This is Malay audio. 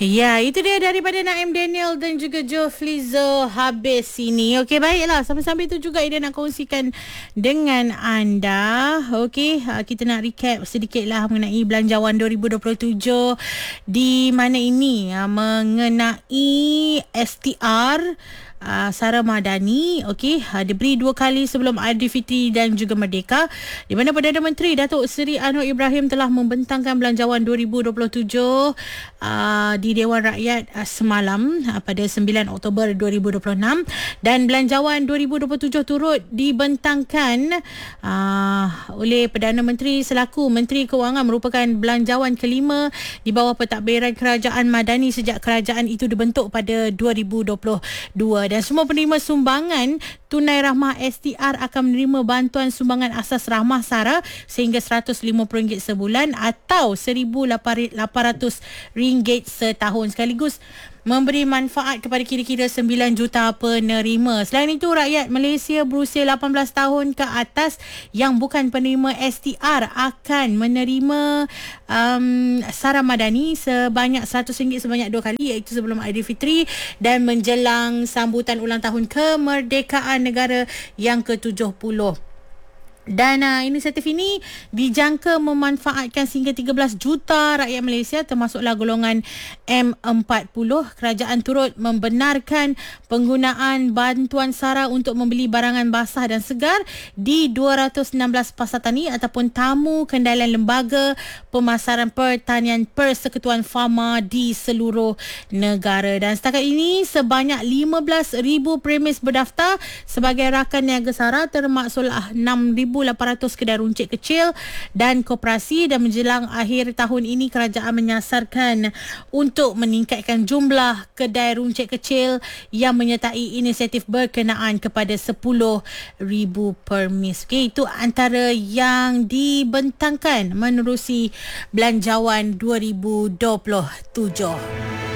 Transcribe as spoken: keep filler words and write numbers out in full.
Ya, itu dia daripada Naim Daniel dan juga Joe Flizzo habis ini. Okey, baiklah. Sambil-sambil itu juga Ida nak kongsikan dengan anda. Okey, kita nak recap sedikitlah mengenai Belanjawan dua ribu dua puluh tujuh di mana ini mengenai S T R Uh, Sarah Madani, okey, uh, diberi dua kali sebelum Aidilfitri dan juga Merdeka, di mana Perdana Menteri Datuk Seri Anwar Ibrahim telah membentangkan Belanjawan dua ribu dua puluh tujuh uh, di Dewan Rakyat uh, semalam uh, pada sembilan Oktober dua ribu dua puluh enam, dan Belanjawan dua ribu dua puluh tujuh turut dibentangkan uh, oleh Perdana Menteri selaku Menteri Kewangan, merupakan belanjawan kelima di bawah pentadbiran Kerajaan Madani sejak kerajaan itu dibentuk pada dua ribu dua puluh dua. Dan semua penerima sumbangan tunai rahmah S T R akan menerima bantuan sumbangan asas rahmah SARA sehingga seratus lima puluh ringgit sebulan atau seribu lapan ratus ringgit setahun, sekaligus memberi manfaat kepada kira-kira sembilan juta penerima. Selain itu, rakyat Malaysia berusia lapan belas tahun ke atas yang bukan penerima S T R akan menerima um, SARA Madani sebanyak seratus ringgit sebanyak dua kali, iaitu sebelum Aidilfitri dan menjelang sambutan ulang tahun kemerdekaan negara yang ke tujuh puluh. Dan uh, inisiatif ini dijangka memanfaatkan sehingga tiga belas juta rakyat Malaysia, termasuklah golongan M empat puluh. Kerajaan turut membenarkan penggunaan bantuan SARA untuk membeli barangan basah dan segar di dua ratus enam belas pasar tani ataupun tamu kendalian lembaga pemasaran pertanian Persekutuan Fama di seluruh negara. Dan setakat ini sebanyak lima belas ribu premis berdaftar sebagai rakan niaga SARA, termasuklah enam ribu lapan ratus kedai runcit kecil dan koperasi. Dan menjelang akhir tahun ini, kerajaan menyasarkan untuk meningkatkan jumlah kedai runcit kecil yang menyertai inisiatif berkenaan kepada sepuluh ribu permis. Okay, itu antara yang dibentangkan menerusi Belanjawan dua ribu dua puluh tujuh.